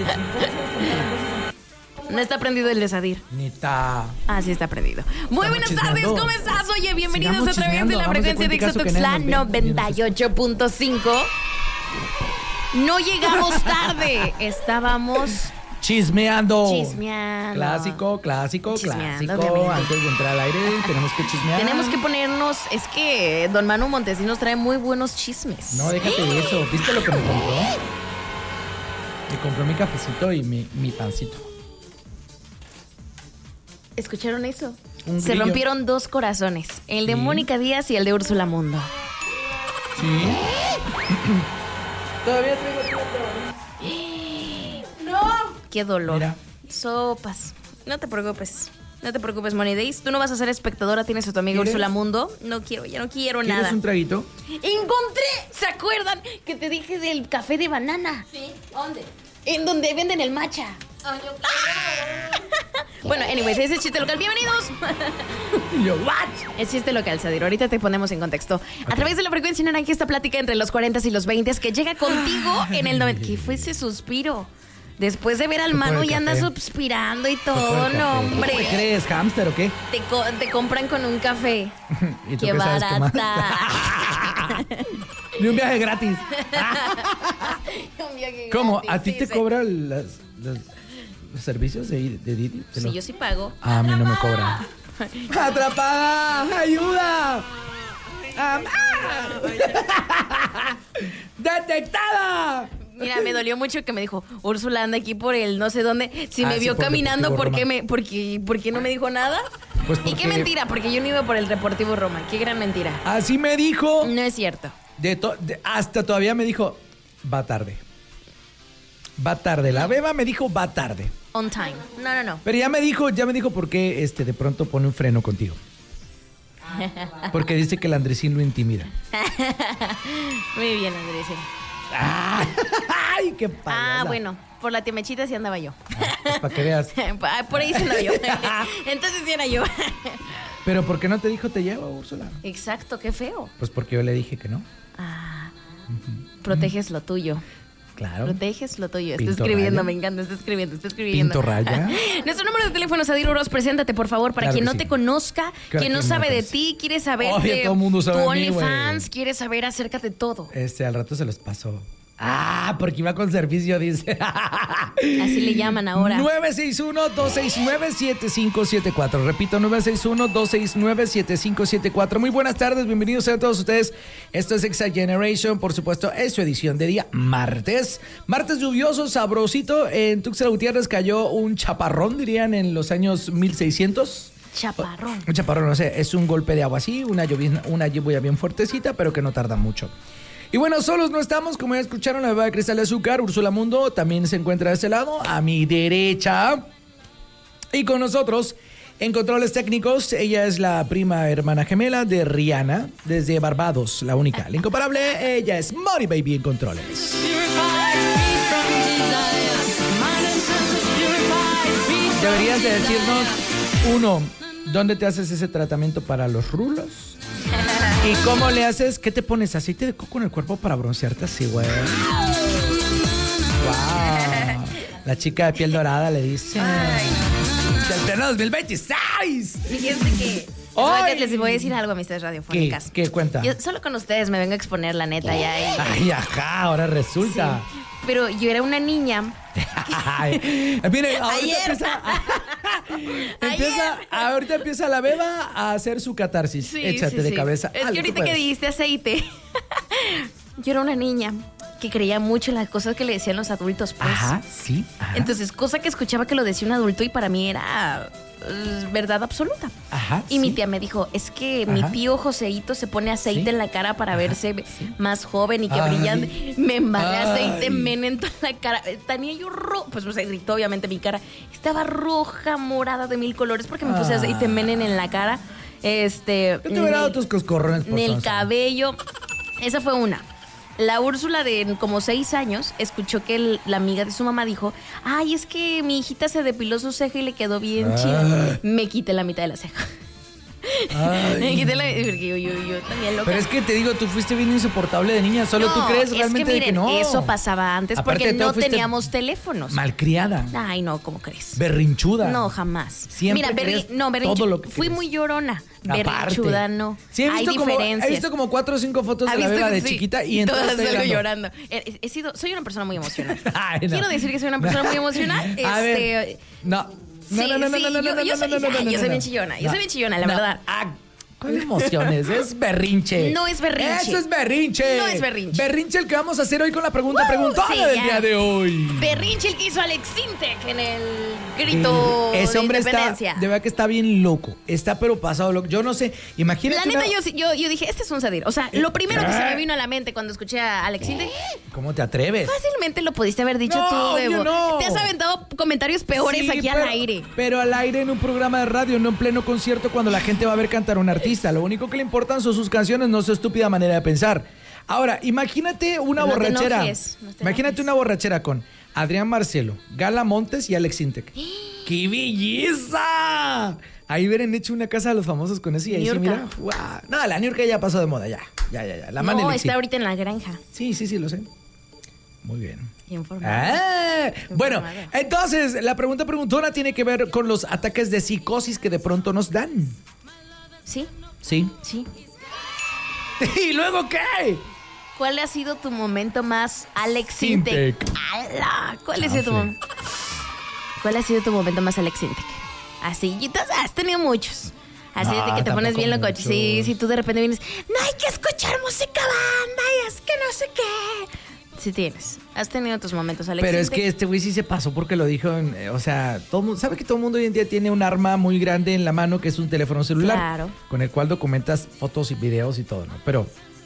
No está prendido el desadir. Neta. Ah, sí está prendido. Muy buenas tardes, ¿cómo estás? Oye, bienvenidos Sigamos a través de la chismeando, frecuencia de vamos a cuente caso Ixotuxtlán que nadie nos ve. 98.5. No llegamos tarde, estábamos Chismeando. chismeando. Clásico. Chismeando, obviamente. Antes de entrar al aire, tenemos que chismear. Tenemos que ponernos, es que don Manu Montesinos trae muy buenos chismes. No, déjate de eso. ¿Viste lo que me compró? Me compró mi cafecito y mi pancito. ¿Escucharon eso? Un Se grillo. rompieron dos corazones, el de Sí. Mónica Díaz y el de Úrsula Mundo. Sí. Todavía tengo Qué dolor. Mira. Sopas. No te preocupes. No te preocupes, Moni Days. Tú no vas a ser espectadora, tienes a tu amiga ¿Quieres? Úrsula Mundo. No quiero, ya no quiero ¿Quieres nada. un traguito? Encontré, ¿se acuerdan que te dije del café de banana? Sí, ¿dónde? En donde venden el matcha. Bueno, anyways, ese es chiste local. Bienvenidos. Y yo, ¿what? Es chiste local, Sadir. Ahorita te ponemos en contexto. A través de la frecuencia naranja, esta plática entre los 40 y los 20 que llega contigo en el 90. ¿Qué fue ese suspiro? Después de ver al Fue por Manu el y andas café. suspirando y Fue por todo, el no, café. hombre. ¿Qué te crees, hámster o qué? Te compran con un café. ¿Y tú Qué qué sabes tomar? barata. Ni un viaje gratis. Un viaje ¿Cómo? gratis, ¿A ti sí, te sí. cobran los servicios de Didi? Sí, yo sí pago. A mí no me cobran. ¡Atrapada! ¡Ayuda! ¡Detectada! Mira, me dolió mucho que me dijo, Úrsula anda aquí por el no sé dónde. Si me sí, vio por el caminando, Deportivo ¿por qué no me dijo nada? Pues Y qué porque- mentira, porque yo no iba por el Deportivo Roma. Qué gran mentira. Así me dijo. No es cierto. Hasta todavía me dijo, va tarde. Va tarde. La beba me dijo, va tarde. On time. No. Pero ya me dijo por qué de pronto pone un freno contigo. Porque dice que el Andresín lo intimida. Muy bien, Andrés. ¡Ay, qué payasa! Ah, bueno, por la Temechita sí andaba yo. Pues para que veas. Por ahí sí andaba yo. Entonces sí era yo. Pero ¿por qué no te dijo te llevo, Úrsula? Exacto, qué feo. Pues porque yo le dije que no. Proteges lo tuyo. Claro. Proteges lo tuyo. Está Pinto escribiendo, raya. me encanta, está escribiendo. Pinto raya. Nuestro número de teléfono es Adir Uros. Preséntate, por favor, para Claro quien que no sí. te conozca, Claro quien no que sabe no de conoce. ti, quiere saber Obvio, de todo mundo sabe tu de mí, güey. OnlyFans, quiere saber acerca de todo. Al rato se los pasó. Porque iba con servicio, dice. Así le llaman ahora. 961-269-7574. Repito, 961-269-7574. Muy buenas tardes, bienvenidos a todos ustedes. Esto es Exa Generation, por supuesto, es su edición de día martes. Martes lluvioso, sabrosito. En Tuxtla Gutiérrez cayó un chaparrón, dirían, en los años 1600. Chaparrón. Un chaparrón, no sé, es un golpe de agua así, una lluvia bien fuertecita, pero que no tarda mucho. Y bueno, solos no estamos, como ya escucharon, la beba de Cristal de Azúcar, Úrsula Mundo, también se encuentra de este lado, a mi derecha. Y con nosotros, en controles técnicos, ella es la prima hermana gemela de Rihanna, desde Barbados, la única, la incomparable, ella es Mori Baby en controles. Deberías de decirnos, uno, ¿dónde te haces ese tratamiento para los rulos? ¿Y cómo le haces? ¿Qué te pones? ¿Aceite de coco en el cuerpo para broncearte así, güey? ¡Wow! La chica de piel dorada le dice... ¡Del pleno 2026! Fíjense que... ¡Ay! Les voy a decir algo, amistades radiofónicas. ¿Qué cuenta? Yo solo con ustedes me vengo a exponer, la neta, ya. Ay, ajá, ahora resulta. Pero yo era una niña. Ay, mire, Ayer. ahorita empieza la beba a hacer su catarsis. Échate de cabeza. Es Hazlo, que ahorita tú que puedes. dijiste aceite, yo era una niña que creía mucho en las cosas que le decían los adultos, pues. Ajá, sí. Ajá. Entonces, cosa que escuchaba que lo decía un adulto y para mí era verdad absoluta. Ajá, Y mi sí. tía me dijo, es que mi Ajá. tío Joseito se pone aceite Sí. en la cara para Ajá, verse sí. más joven y que Ay. brillante. Me embarré aceite Ay. men en toda la cara. Tenía yo pues se gritó obviamente mi cara. Estaba roja, morada de mil colores porque me puse aceite men en la cara. ¿Qué te hubiera dado tus coscorrones por en el sonsa? cabello. Esa fue una. La Úrsula de como 6 años escuchó que la amiga de su mamá dijo, ay, es que mi hijita se depiló su ceja y le quedó bien chida. Me quité la mitad de la ceja. Porque yo también loca. Pero es que te digo, tú fuiste bien insoportable de niña. Solo tú crees realmente miren, de que no. Eso pasaba antes Aparte porque de todo, no fuiste teníamos teléfonos. Malcriada. Ay, no, ¿cómo crees? Berrinchuda. No, jamás. Siempre crees todo lo que fui crees. muy llorona. Aparte. Berrinchuda, no. Sí, he diferencias. visto como 4 o 5 fotos de la beba de chiquita y entonces todas estoy salgo llorando. Soy una persona muy emocional. Ay, no. Quiero decir que soy una persona muy emocional. A ver, no. Yo soy bien chillona. Yo soy bien chillona, la verdad. ¿Cuál emociones? Es berrinche. No es berrinche. Eso es berrinche. No es berrinche. Berrinche el que vamos a hacer hoy con la pregunta del día de hoy. Berrinche el que hizo Alex Sintek en el grito ese hombre de independencia. De verdad que está bien loco. Está pero pasado loco. Yo no sé. Imagínate. La neta, yo dije, este es un sadir. O sea, lo primero que se me vino a la mente cuando escuché a Alex Sintek. ¿Cómo te atreves? Fácilmente lo pudiste haber dicho tú, Bebo. No. Te has aventado comentarios peores aquí al aire. Pero al aire en un programa de radio, no en pleno concierto cuando la gente va a ver cantar a un artista. Lo único que le importan son sus canciones, no su estúpida manera de pensar. Ahora, imagínate una borrachera. Imagínate una borrachera con Adrián Marcelo, Gala Montes y Alex Sintek. ¡Qué belleza! Ahí hubieran hecho una casa de los famosos con eso y ahí se mira. ¡Wow! No, la New York ya pasó de moda, ya. No, está ahorita en la granja. Sí, lo sé. Muy bien. Informado. Bueno, entonces, la pregunta preguntona tiene que ver con los ataques de psicosis que de pronto nos dan. ¿Sí? Sí. ¿Y luego qué? ¿Cuál ha sido tu momento más Alex Sintek? ¿Cuál ha sido tu momento más Alex Sintek? Así, has tenido muchos. Así de que te pones bien loco. Sí, tú de repente vienes, no hay que escuchar música banda y es que no sé qué. Sí tienes. Has tenido tus momentos, Alex. Pero es que este güey sí se pasó porque lo dijo. O sea, sabe que todo el mundo hoy en día tiene un arma muy grande en la mano que es un teléfono celular. Claro. Con el cual documentas fotos y videos y todo, ¿no? Pero...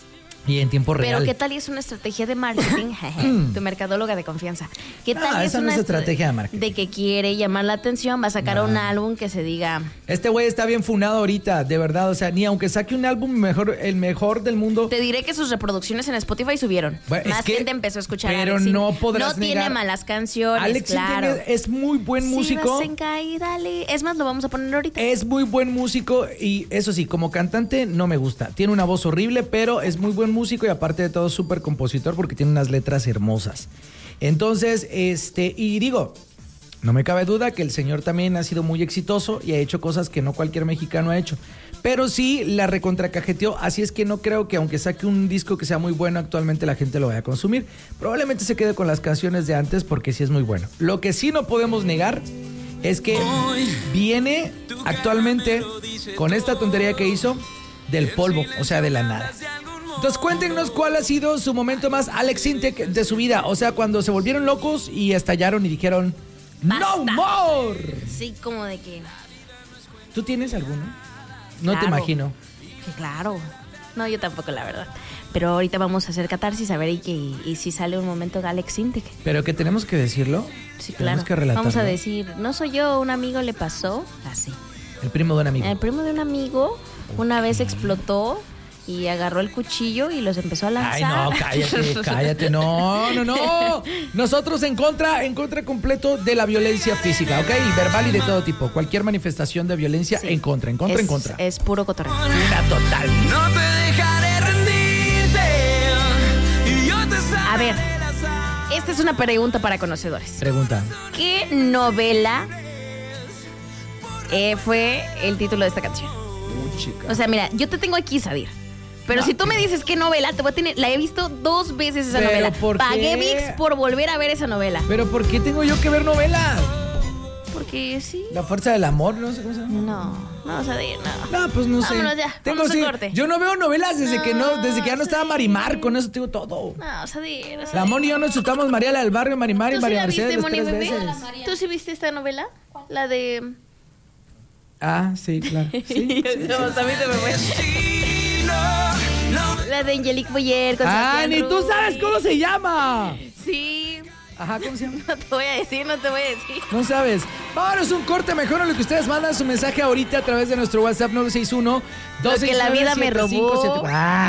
Y en tiempo real. Pero ¿qué tal y es una estrategia de marketing? Tu mercadóloga de confianza. ¿Qué tal esa no es estrategia de marketing. De que quiere llamar la atención, va a sacar un álbum que se diga... Este güey está bien funado ahorita, de verdad. O sea, ni aunque saque un álbum el mejor del mundo... Te diré que sus reproducciones en Spotify subieron. Bueno, más gente empezó a escuchar pero a Alex. No podrás negar. No tiene malas canciones, Alex claro. Es muy buen músico. Si vas en caída, es más, lo vamos a poner ahorita. Es muy buen músico y eso sí, como cantante no me gusta. Tiene una voz horrible, pero es muy buen músico y aparte de todo súper compositor porque tiene unas letras hermosas. Entonces, y digo, no me cabe duda que el señor también ha sido muy exitoso y ha hecho cosas que no cualquier mexicano ha hecho. Pero sí la recontracajeteó, así es que no creo que aunque saque un disco que sea muy bueno, actualmente la gente lo vaya a consumir. Probablemente se quede con las canciones de antes porque sí es muy bueno. Lo que sí no podemos negar es que viene actualmente con esta tontería que hizo del polvo, o sea, de la nada. Entonces cuéntenos cuál ha sido su momento más Alex Sintek de su vida. O sea, cuando se volvieron locos y estallaron y dijeron ¡No more! Sí, como de que... ¿Tú tienes alguno? No claro, te imagino. Que claro. No, yo tampoco, la verdad. Pero ahorita vamos a hacer catarsis a ver y si sale un momento de Alex Sintek. ¿Pero que tenemos que decirlo? Sí, claro. Tenemos que relatarlo. Vamos a decir, no soy yo, un amigo le pasó así. El primo de un amigo. El primo de un amigo una vez explotó y agarró el cuchillo y los empezó a lanzar. Ay, no, cállate, no. Nosotros en contra completo de la violencia física, ¿ok? Y verbal y de todo tipo. Cualquier manifestación de violencia, sí. en contra. Es puro cotorreo. Una total. No te dejaré rendirte. A ver, esta es una pregunta para conocedores. Pregunta. ¿Qué novela fue el título de esta canción? Chica. O sea, mira, yo te tengo aquí, Sadir. Pero si tú me dices qué novela, te voy a tener. La he visto 2 veces esa novela. Pagué ViX por volver a ver esa novela. ¿Pero por qué tengo yo que ver novelas? Porque sí. La fuerza del amor, no sé cómo se llama. No, Sadir, no. No, pues no sé. Vámonos ya, vamos a corte. Yo no veo novelas desde que ya no estaba Marimar, con eso te digo todo. No, Sadir. La Moni y yo nos chutamos María la del Barrio, Marimar y María Mercedes las 3 veces. ¿Tú sí viste esta novela? La de... Ah, sí, claro. Sí, no, a mí se me fue. La de Angelique Boyer con Sebastián ni Rulli. tú sabes cómo se llama. Sí. Ajá, ¿cómo se llama? No te voy a decir. No sabes. Vámonos un corte mejor en lo que ustedes mandan su mensaje ahorita a través de nuestro WhatsApp 961 269 que la vida me robó.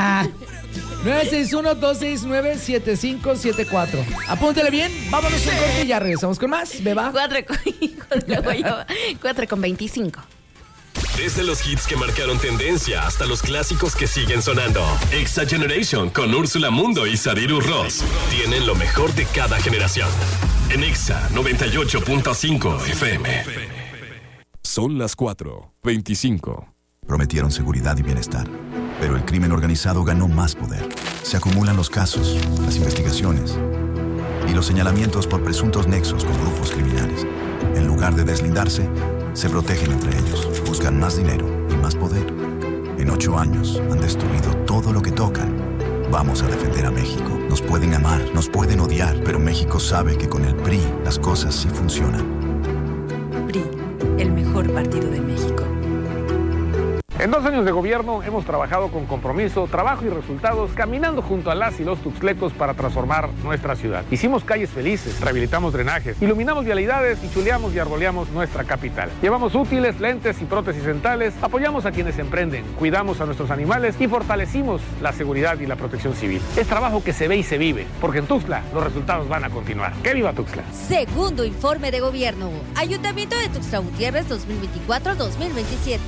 961-269-7574. Apúntele bien, vámonos un corte y ya regresamos con más. Beba. 4 con 25. Desde los hits que marcaron tendencia hasta los clásicos que siguen sonando. Exa Generation con Úrsula Mundo y Sadiru Ross tienen lo mejor de cada generación. En Exa 98.5 FM. Son las 4:25. Prometieron seguridad y bienestar, pero el crimen organizado ganó más poder. Se acumulan los casos, las investigaciones y los señalamientos por presuntos nexos con grupos criminales. En lugar de deslindarse, se protegen entre ellos, buscan más dinero y más poder. En 8 años han destruido todo lo que tocan. Vamos a defender a México. Nos pueden amar, nos pueden odiar, pero México sabe que con el PRI las cosas sí funcionan. PRI, el mejor partido de México. En 2 años de gobierno hemos trabajado con compromiso, trabajo y resultados, caminando junto a las y los tuxtlecos para transformar nuestra ciudad. Hicimos calles felices, rehabilitamos drenajes, iluminamos vialidades y chuleamos y arboleamos nuestra capital. Llevamos útiles, lentes y prótesis dentales, apoyamos a quienes emprenden, cuidamos a nuestros animales y fortalecimos la seguridad y la protección civil. Es trabajo que se ve y se vive, porque en Tuxtla los resultados van a continuar. ¡Que viva Tuxtla! Segundo informe de gobierno. Ayuntamiento de Tuxtla Gutiérrez 2024-2027.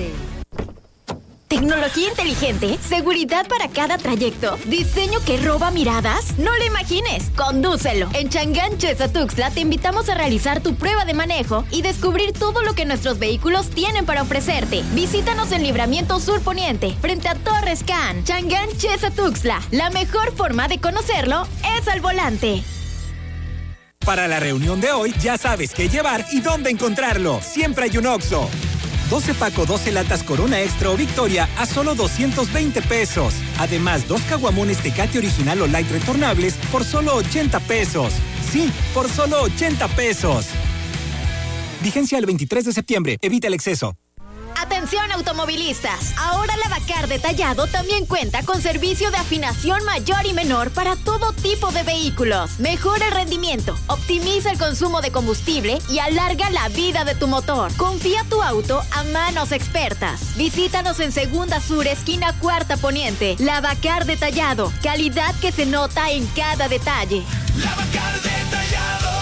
Tecnología inteligente, seguridad para cada trayecto, diseño que roba miradas. No lo imagines, condúcelo. En Changán Chesa Tuxtla te invitamos a realizar tu prueba de manejo y descubrir todo lo que nuestros vehículos tienen para ofrecerte. Visítanos en Libramiento Sur Poniente, frente a Torres Can. Changán Chesa Tuxtla, la mejor forma de conocerlo es al volante. Para la reunión de hoy ya sabes qué llevar y dónde encontrarlo. Siempre hay un Oxxo. 12 Paco, 12 latas Corona Extra o Victoria a solo 220 pesos. Además, 2 caguamones Tecate Original o Light retornables por solo 80 pesos. Sí, por solo 80 pesos. Vigencia el 23 de septiembre. Evita el exceso. Atención automovilistas, ahora la Bacar Detallado también cuenta con servicio de afinación mayor y menor para todo tipo de vehículos. Mejora el rendimiento, optimiza el consumo de combustible y alarga la vida de tu motor. Confía tu auto a manos expertas. Visítanos en Segunda Sur, esquina Cuarta Poniente. La Bacar Detallado, calidad que se nota en cada detalle. La Bacar Detallado.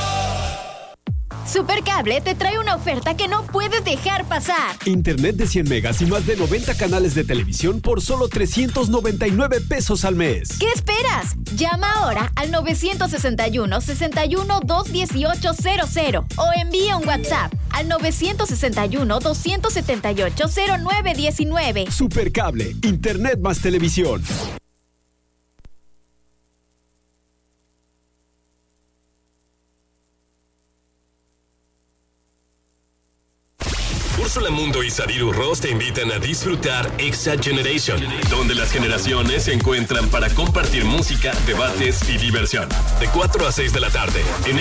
Supercable te trae una oferta que no puedes dejar pasar. Internet de 100 megas y más de 90 canales de televisión por solo 399 pesos al mes. ¿Qué esperas? Llama ahora al 961-61-21800 o envía un WhatsApp al 961-278-0919. Supercable, Internet más televisión. Úrsula Mundo y Sadiru Ross te invitan a disfrutar Exa Generation, donde las generaciones se encuentran para compartir música, debates y diversión. De 4 a 6 de la tarde, en